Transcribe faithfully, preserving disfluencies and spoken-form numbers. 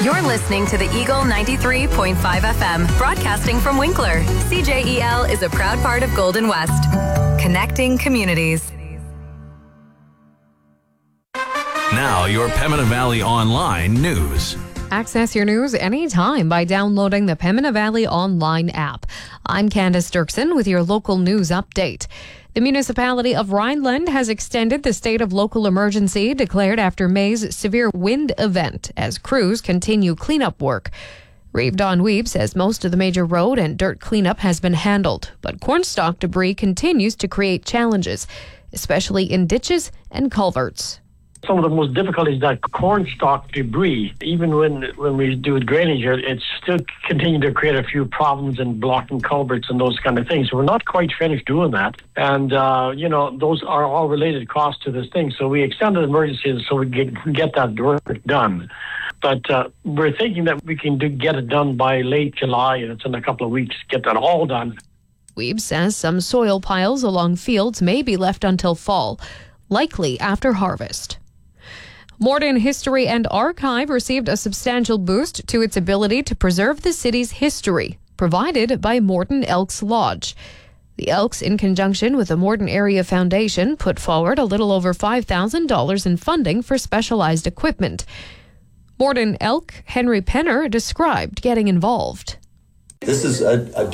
You're listening to the Eagle ninety-three point five F M, broadcasting from Winkler. C J E L is a proud part of Golden West, connecting communities. Now, your Pembina Valley Online news. Access your news anytime by downloading the Pembina Valley Online app. I'm Candace Dirksen with your local news update. The municipality of Rhineland has extended the state of local emergency declared after May's severe wind event as crews continue cleanup work. Reeve Don Weeb says most of the major road and dirt cleanup has been handled, but cornstalk debris continues to create challenges, especially in ditches and culverts. Some of the most difficult is that cornstalk debris. Even when when we do drainage, it's still continuing to create a few problems and blocking culverts and those kind of things. So we're not quite finished doing that. And, uh, you know, those are all related costs to this thing. So we extended emergencies so we get, get that work done. But uh, we're thinking that we can do, get it done by late July, and it's in a couple of weeks, get that all done. Weeb says some soil piles along fields may be left until fall, likely after harvest. Morden History and Archive received a substantial boost to its ability to preserve the city's history, provided by Morden Elks Lodge. The Elks, in conjunction with the Morden Area Foundation, put forward a little over five thousand dollars in funding for specialized equipment. Morden Elk Henry Penner described getting involved. This is a, a